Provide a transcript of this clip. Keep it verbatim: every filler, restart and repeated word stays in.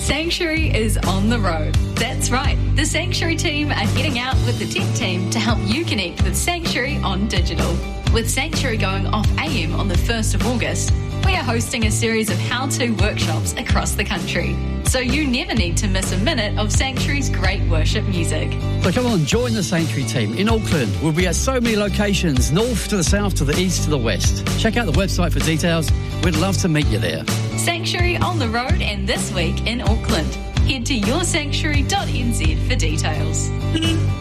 Sanctuary is on the road. That's right, the Sanctuary team are heading out with the tech team to help you connect with Sanctuary on digital. With Sanctuary going off A M on the first of August, we are hosting a series of how-to workshops across the country, so you never need to miss a minute of Sanctuary's great worship music. So come on, join the Sanctuary team in Auckland. We'll be at so many locations, north to the south, to the east to the west. Check out the website for details. We'd love to meet you there. Sanctuary on the road and this week in Auckland. Head to your sanctuary dot n z for details.